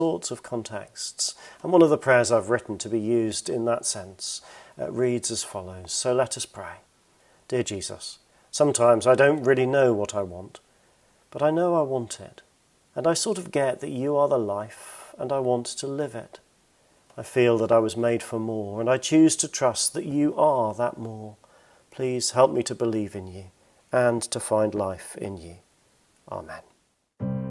sorts of contexts. And one of the prayers I've written to be used in that sense reads as follows. So let us pray. Dear Jesus, sometimes I don't really know what I want, but I know I want it. And I sort of get that you are the life, and I want to live it. I feel that I was made for more, and I choose to trust that you are that more. Please help me to believe in you and to find life in you. Amen.